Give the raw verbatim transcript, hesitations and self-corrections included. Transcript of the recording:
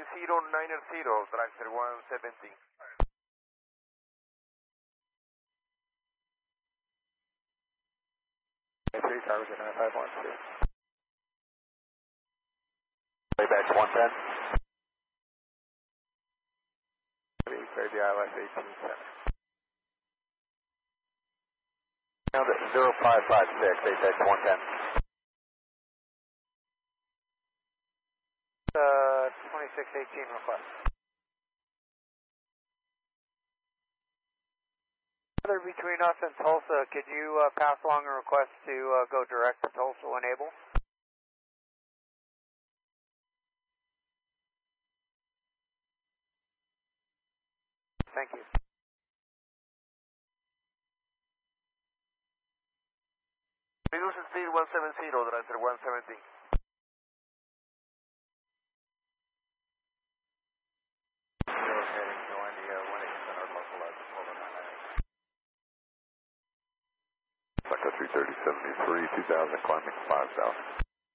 nine zero nine zero, Dragster one seventeen. three, Target nine five one two. Playback one ten. Clear the I L S eighteen center. Now the zero five five six, Apex one ten. Uh, twenty-six eighteen request. Between us and Tulsa, could you uh, pass along a request to uh, go direct to Tulsa when able? Thank you. Reduce speed one seventy, Dragster one seventeen. Heading to India, one eight center, localized, over nine nine. Sector three thirty seventy-three, two thousand, climbing five thousand.